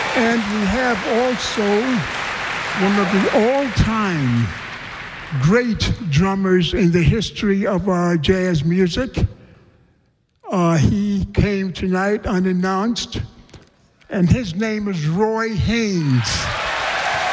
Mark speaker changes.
Speaker 1: And we have also one of the all-time great drummers in the history of our jazz music. He came tonight unannounced, and his name is Roy Haynes.